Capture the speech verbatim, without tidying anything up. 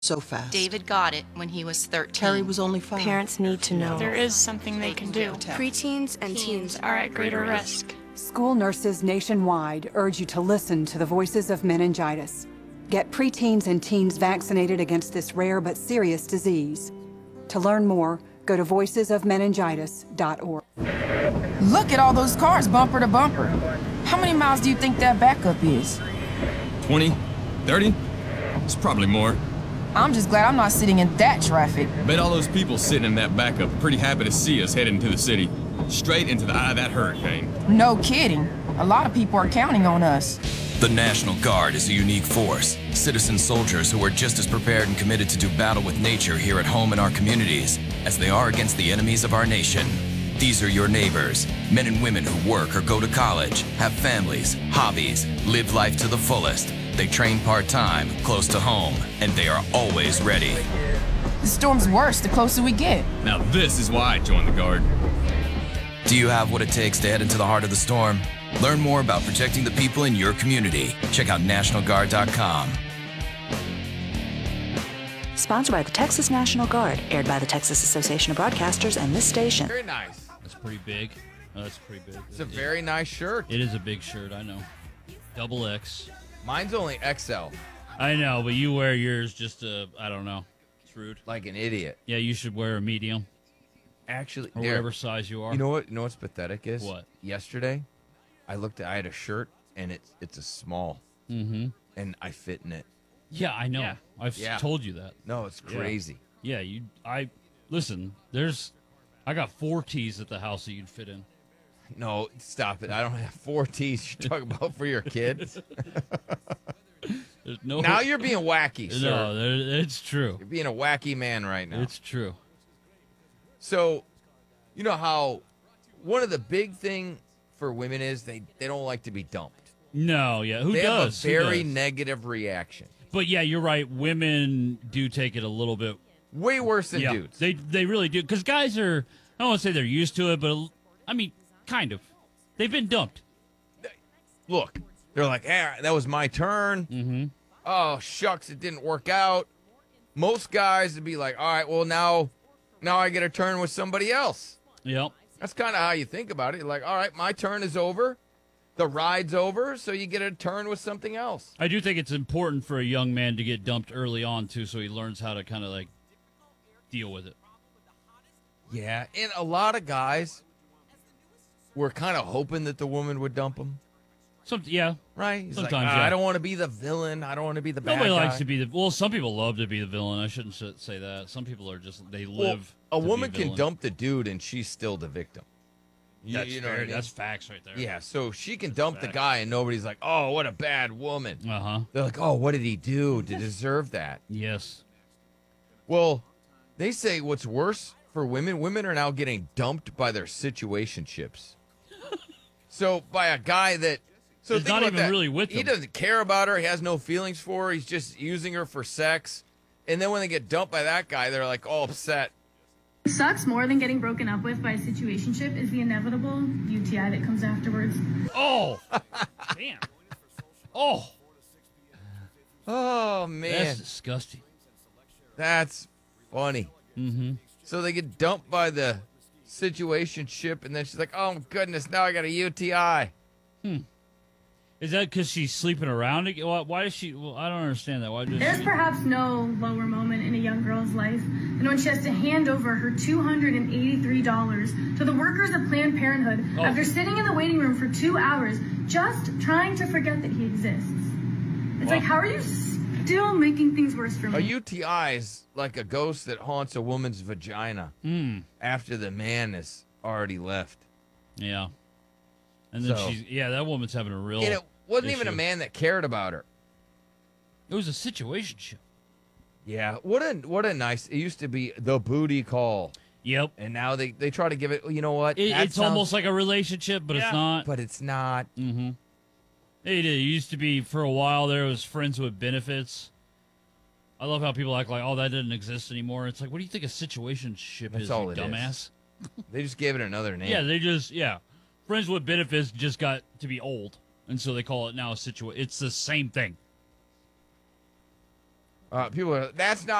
so fast. David got it when he was thirteen. Terry was only five. Parents need to know. There is something they can do. Preteens and teens Are at greater risk. School nurses nationwide urge you to listen to the voices of meningitis. Get preteens and teens vaccinated against this rare but serious disease. To learn more, go to voices of meningitis dot org. Look at all those cars bumper to bumper. How many miles do you think that backup is? twenty? thirty? It's probably more. I'm just glad I'm not sitting in that traffic. Bet all those people sitting in that backup are pretty happy to see us heading to the city. Straight into the eye of that hurricane. No kidding. A lot of people are counting on us. The National Guard is a unique force. Citizen soldiers who are just as prepared and committed to do battle with nature here at home in our communities as they are against the enemies of our nation. These are your neighbors, men and women who work or go to college, have families, hobbies, live life to the fullest. They train part-time, close to home, and they are always ready. The storm's worse the closer we get. Now this is why I joined the Guard. Do you have what it takes to head into the heart of the storm? Learn more about protecting the people in your community. Check out national guard dot com. Sponsored by the Texas National Guard, aired by the Texas Association of Broadcasters and this station. Very nice. That's pretty big. Oh, that's pretty big. It's a very nice shirt. It is a big shirt, I know. Double X. Mine's only X L. I know, but you wear yours just to, I don't know. It's rude. Like an idiot. Yeah, you should wear a medium. Actually, or there, whatever size you are. You know what? You know what's pathetic is? What? Yesterday, I looked at, I had a shirt, and it's it's a small. Mm-hmm. And I fit in it. Yeah, I know. Yeah. I've Yeah. told you that. No, it's crazy. Yeah. yeah, you. I listen. There's, I got four tees at the house that you'd fit in. No, stop it. I don't have four tees you're talking about for your kids. There's no. Now you're being wacky, sir. No, there, it's true. You're being a wacky man right now. It's true. So, you know how one of the big thing for women is they, they don't like to be dumped. No, yeah. Who they does? have a very Who does? negative reaction. But yeah, you're right. Women do take it a little bit way worse than yeah, dudes. They they really do because guys are. I don't want to say they're used to it, but I mean, kind of. They've been dumped. Look, they're like, hey, that was my turn. Mm-hmm. Oh shucks, it didn't work out. Most guys would be like, all right, well now, now I get a turn with somebody else. Yep. That's kind of how you think about it. You're like, all right, my turn is over. The ride's over, so you get a turn with something else. I do think it's important for a young man to get dumped early on, too, so he learns how to kind of, like, deal with it. Yeah, and a lot of guys were kind of hoping that the woman would dump him. Some, yeah. Right? He's Sometimes, like, ah, yeah. I don't want to be the villain. I don't want to be the bad Nobody guy. likes to be the... Well, some people love to be the villain. I shouldn't sh- say that. Some people are just... They live well, a to woman be can villain. dump the dude, and she's still the victim. You, That's, you know fair. what I mean? That's facts right there. Yeah, so she can dump the facts. guy, and nobody's like, oh, what a bad woman. Uh-huh. They're like, oh, what did he do to deserve that? Yes. Well, they say what's worse for women, women are now getting dumped by their situationships. So by a guy that... So He's think not about even that. really with He them. doesn't care about her. He has no feelings for her. He's just using her for sex. And then when they get dumped by that guy, they're like all upset. What sucks more than getting broken up with by a situationship is the inevitable U T I that comes afterwards. Oh! Damn. Oh! Oh, man. That's disgusting. That's funny. Mm-hmm. So they get dumped by the situationship, and then she's like, oh, goodness, now I got a U T I. Hmm. Is that because she's sleeping around? again? Why, why is she... Well, I don't understand that. Why does There's she... perhaps no lower moment in a young girl's life than when she has to hand over her two hundred eighty-three dollars to the workers of Planned Parenthood Oh. after sitting in the waiting room for two hours just trying to forget that he exists. It's Wow. like, how are you still making things worse for me? A U T I is like a ghost that haunts a woman's vagina Mm. after the man has already left. Yeah. And then So- she's... Yeah, that woman's having a real... And it wasn't even a issue. man that cared about her. It was a situationship. Yeah, what a what a nice. It used to be the booty call. Yep. And now they, they try to give it. You know what? It, That it's sounds- almost like a relationship, but Yeah, it's not. But it's not. Mm-hmm. It, it used to be, for a while, there was friends with benefits. I love how people act like, oh, that didn't exist anymore. It's like, what do you think a situationship That's is, all you it dumbass? They just gave it another name. Yeah, they just, yeah. Friends with benefits just got to be old, and so they call it now a situation. It's the same thing. Uh, people are, that's not